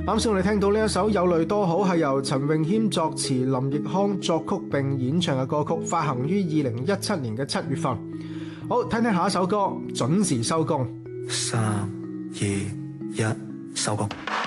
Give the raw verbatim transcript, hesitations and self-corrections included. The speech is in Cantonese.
啱先我哋聽到呢一首《有淚多好》，係由陳詠謙作詞、林奕匡作曲並演唱嘅歌曲，發行於二零一七年嘅七月份。好，聽聽下一首歌，準時收工。 三二一，收工。